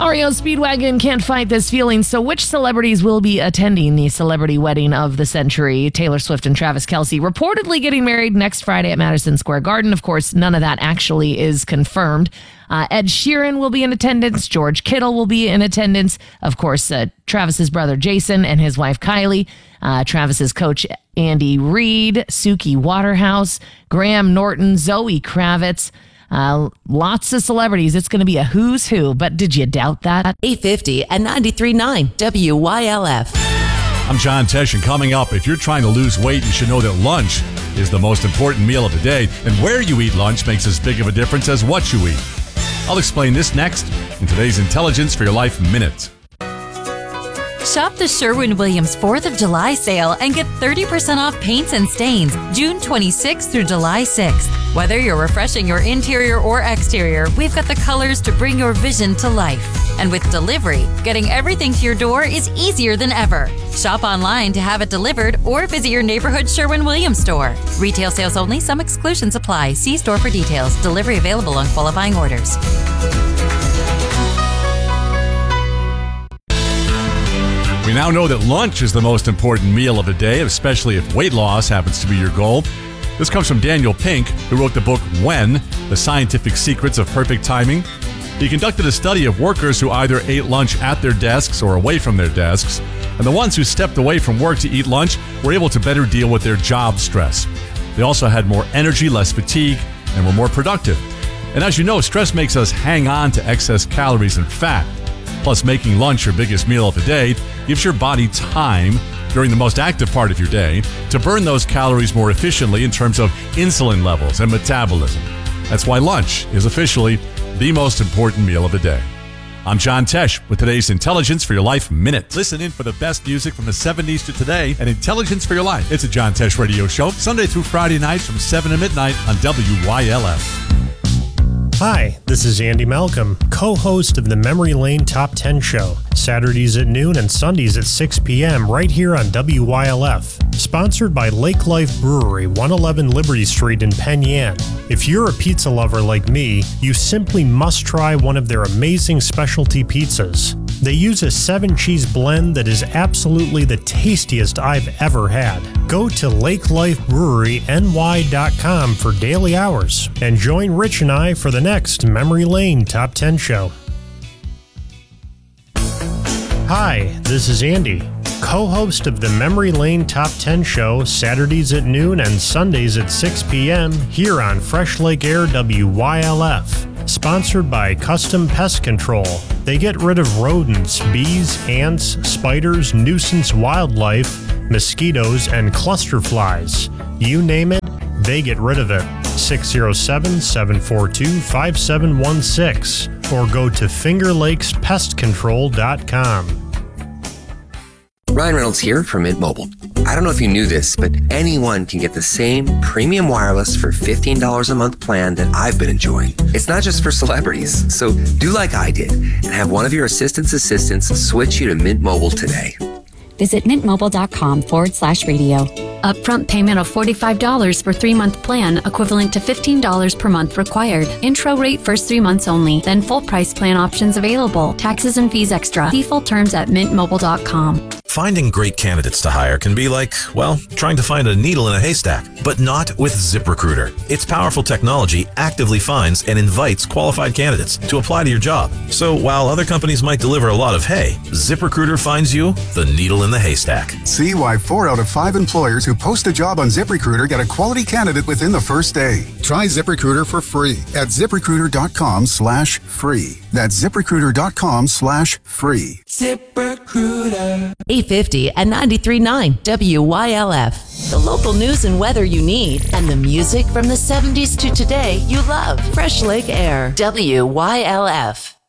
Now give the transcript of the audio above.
REO Speedwagon can't fight this feeling, so which celebrities will be attending the celebrity wedding of the century? Taylor Swift and Travis Kelce reportedly getting married next Friday at Madison Square Garden. Of course, none of that actually is confirmed. Ed Sheeran will be in attendance. George Kittle will be in attendance. Of course, Travis's brother Jason and his wife Kylie. Travis's coach Andy Reid, Suki Waterhouse, Graham Norton, Zoe Kravitz. Lots of celebrities. It's going to be a who's who, but did you doubt that? 850 and 93.9 WYLF. I'm John Tesh, and coming up, if you're trying to lose weight, you should know that lunch is the most important meal of the day, and where you eat lunch makes as big of a difference as what you eat. I'll explain this next in today's Intelligence for Your Life Minute. Shop the Sherwin-Williams 4th of July sale and get 30% off paints and stains June 26th through July 6th. Whether you're refreshing your interior or exterior, we've got the colors to bring your vision to life. And with delivery, getting everything to your door is easier than ever. Shop online to have it delivered or visit your neighborhood Sherwin-Williams store. Retail sales only. Some exclusions apply. See store for details. Delivery available on qualifying orders. We now know that lunch is the most important meal of the day, especially if weight loss happens to be your goal. This comes from Daniel Pink, who wrote the book When, The Scientific Secrets of Perfect Timing. He conducted a study of workers who either ate lunch at their desks or away from their desks, and the ones who stepped away from work to eat lunch were able to better deal with their job stress. They also had more energy, less fatigue, and were more productive. And as you know, stress makes us hang on to excess calories and fat. Plus, making lunch your biggest meal of the day gives your body time during the most active part of your day to burn those calories more efficiently in terms of insulin levels and metabolism. That's why lunch is officially the most important meal of the day. I'm John Tesh with today's Intelligence for Your Life Minute. Listen in for the best music from the 70s to today and Intelligence for Your Life. It's a John Tesh radio show, Sunday through Friday nights from 7 to midnight on WYLF. Hi, this is Andy Malcolm, co-host of the Memory Lane Top 10 Show, Saturdays at noon and Sundays at 6 p.m. right here on WYLF. Sponsored by Lake Life Brewery, 111 Liberty Street in Penn Yan. If you're a pizza lover like me, you simply must try one of their amazing specialty pizzas. They use a 7-cheese blend that is absolutely the tastiest I've ever had. Go to lakelifebreweryny.com for daily hours and join Rich and I for the next Memory Lane Top 10 Show. Hi, this is Andy, co-host of the Memory Lane Top 10 Show, Saturdays at noon and Sundays at 6 p.m. here on Fresh Lake Air WYLF. Sponsored by Custom Pest Control. They get rid of rodents, bees, ants, spiders, nuisance wildlife, mosquitoes, and cluster flies. You name it, they get rid of it. 607-742-5716 or go to fingerlakespestcontrol.com. Ryan Reynolds here from Mint Mobile. I don't know if you knew this, but anyone can get the same premium wireless for $15 a month plan that I've been enjoying. It's not just for celebrities, so do like I did and have one of your assistants switch you to Mint Mobile today. Visit mintmobile.com/radio. Upfront payment of $45 for 3-month plan, equivalent to $15 per month required. Intro rate first 3 months only, then full price plan options available. Taxes and fees extra. See full terms at mintmobile.com. Finding great candidates to hire can be like, well, trying to find a needle in a haystack, but not with ZipRecruiter. Its powerful technology actively finds and invites qualified candidates to apply to your job. So while other companies might deliver a lot of hay, ZipRecruiter finds you the needle in the haystack. See why 4 out of 5 employers who post a job on ZipRecruiter get a quality candidate within the first day. Try ZipRecruiter for free at ZipRecruiter.com/free. That's ZipRecruiter.com/free. ZipRecruiter. 850 and 93.9 WYLF. The local news and weather you need, and the music from the 70s to today you love. Fresh Lake Air, WYLF.